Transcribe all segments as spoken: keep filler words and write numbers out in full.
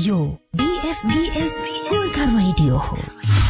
यो बीएफबीएस गोर्खा रेडियो हो।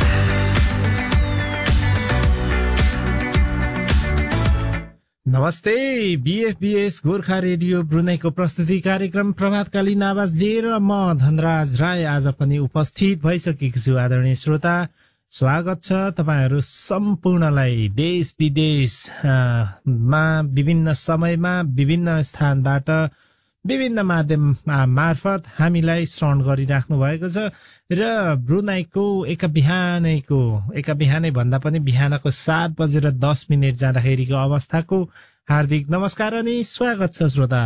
नमस्ते, बीएफबीएस गोर्खा रेडियो ब्रुनाईको प्रस्तुति कार्यक्रम प्रभातकालीन आवाज लिएर म धनराज राय आज पनि उपस्थित भइसकेको छु। आदरणीय श्रोता, स्वागत छ तपाईहरू सम्पूर्णलाई। देश विदेशमा विभिन्न समयमा विभिन्न स्थानबाट विभिन्न माध्यम मार्फत हामीलाई श्रवण गरिराख्नु भएको छ र ब्रुनाईको एका बिहानैको एका बिहानै भन्दा पनि बिहानको सात बजेर दस मिनट जाँदाखेरिको अवस्थाको हार्दिक नमस्कार अनि स्वागत छ श्रोता।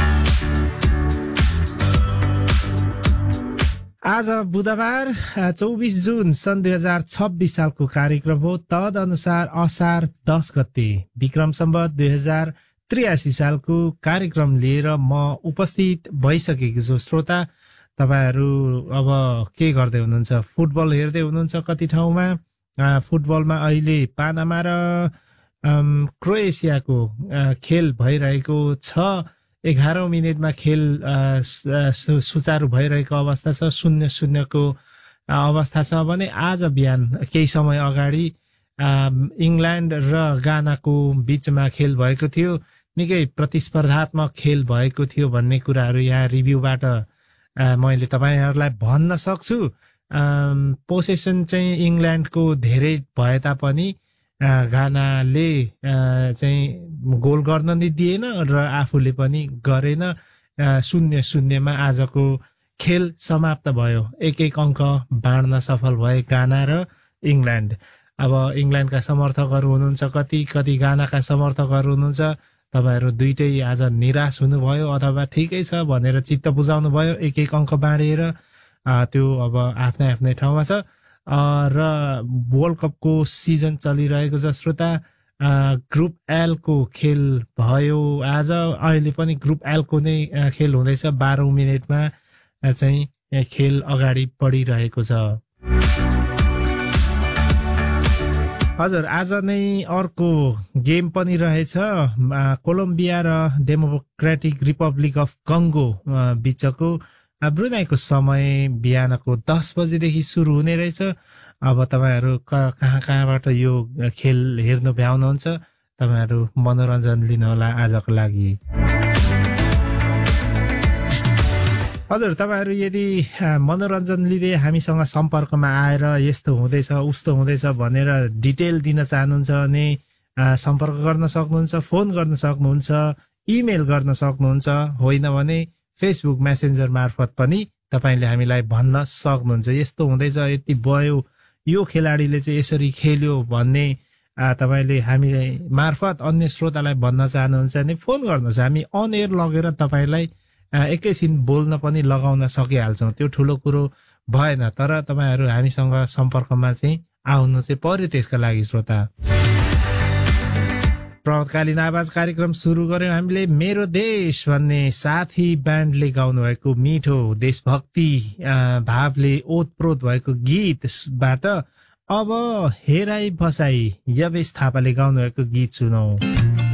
आज बुधबार चौबिस जुन सन् दुई हजार छब्बिस सालको कार्यक्रम हो। तद अनुसार असार दस गते विक्रम सम्वत दुई हजार त्रियासी सालको कार्यक्रम लिएर म उपस्थित भइसकेको छु। श्रोता, तपाईहरू अब के गर्दै हुनुहुन्छ? फुटबल हेर्दै हुनुहुन्छ कति ठाउँमा। फुटबलमा अहिले पानामा र क्रोएसियाको खेल भइरहेको छ। एघारौं मिनटमा खेल सुचारू भइरहेको अवस्था छ। शून्य शून्यको अवस्था छ भने आज बिहान केही समय अगाडि इङ्ल्यान्ड र गानाको बीचमा खेल भएको थियो। निकै प्रतिस्पर्धात्मक खेल भएको थियो भन्ने कुराहरू यहाँ रिभ्यूबाट मैले तपाईँहरूलाई भन्न सक्छु। पोसेसन चाहिँ इङ्ल्यान्डको धेरै भए तापनि गानाले चाहिँ गोल गर्न नि दिएन र आफूले पनि गरेन। शून्य शून्यमा आजको खेल समाप्त भयो। एक एक अङ्क बाँड्न सफल भए गाना र इङ्ल्यान्ड। अब इङ्ल्यान्डका समर्थकहरू हुनुहुन्छ कति कति गानाका समर्थकहरू हुनुहुन्छ। तपाईहरू दुइटै आज निराश हुनुभयो अथवा ठिकै छ भनेर चित्त बुझाउनु भयो। एक एक अङ्क बाँडेर त्यो अब आफ्नै आफ्नै ठाउँमा छ र वर्ल्ड कपको सिजन चलिरहेको छ। श्रोता, ग्रुप एलको खेल भयो आज। अहिले पनि ग्रुप एलको नै खेल हुँदैछ। बाह्रौं मिनटमा चाहिँ खेल अगाडि बढिरहेको छ। हजुर, आज नै अर्को गेम पनि रहेछ। कोलम्बिया र डेमोक्रेटिक रिपब्लिक अफ कङ्गो बीचको ब्रुनाईको समय बिहानको दस बजेदेखि सुरु हुने रहेछ। अब तपाईहरू कहाँ कहाँबाट यो खेल हेर्नु भ्याउनुहुन्छ, तपाईहरू मनोरञ्जन लिनुहोला आजको लागि। हजुर, तपाईहरू यदि मनोरञ्जन लिँदै हामीसँग सम्पर्कमा आएर यस्तो हुँदैछ उस्तो हुँदैछ भनेर डिटेल दिन चाहनुहुन्छ भने सम्पर्क गर्न सक्नुहुन्छ, फोन गर्न सक्नुहुन्छ, इमेल गर्न सक्नुहुन्छ। होइन भने फेसबुक मेसेन्जर मार्फत पनि तपाईँले हामीलाई भन्न सक्नुहुन्छ। यस्तो हुँदैछ, यति भयो, यो खेलाडीले चाहिँ यसरी खेल्यो भन्ने तपाईँले हामीलाई मार्फत अन्य श्रोतालाई भन्न चाहनुहुन्छ भने फोन गर्नुहोस्। हामी अन एयर लगेर तपाईँलाई एकैछिन बोल्न पनि लगाउन सकिहाल्छौँ। त्यो ठुलो कुरो भएन, तर तपाईँहरू हामीसँग सम्पर्कमा चाहिँ आउनु चाहिँ पर्यो। त्यसका लागि श्रोता, प्रभातकालीन आवाज कार्यक्रम सुरु गर्यौं हामीले मेरो देश भन्ने साथी ब्यान्डले गाउनु भएको मिठो देशभक्ति भावले ओतप्रोत भएको गीतबाट अब हेराई बसाई यवेश थापाले गाउनु भएको गीत सुनौ।